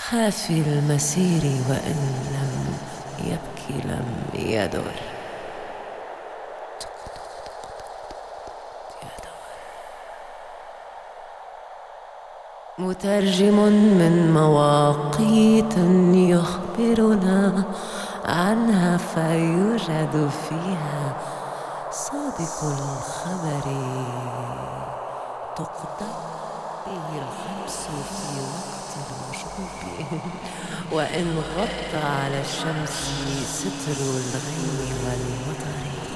خافي المسير وإن لم يبكي لم يدر. مترجم من مواقيت يخبرنا عنها فيوجد فيها صادق الخبر. تقدم به الخمس في وقت الوشوب وإن غطى على الشمس ستر الغيم والمطر.